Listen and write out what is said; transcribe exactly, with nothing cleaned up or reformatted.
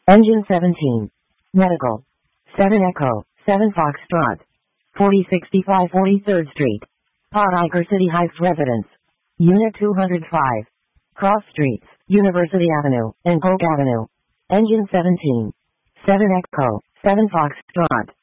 Engine seventeen. Medical. seven Echo, seven Foxtrot. forty sixty-five forty-third Street. Pod Iker City Heights Residence. Unit two hundred five. Cross Streets, University Avenue, and Polk Avenue. Engine seventeen. seven Echo, seven Foxtrot.